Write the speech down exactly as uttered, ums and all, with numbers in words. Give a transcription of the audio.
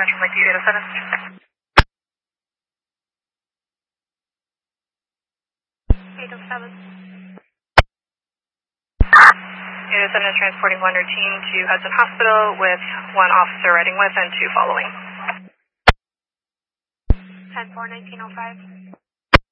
Metro Lake eight oh seven. eight oh seven. eight oh seven is transporting one routine to Hudson Hospital with one officer riding with and two following. ten four nineteen oh five.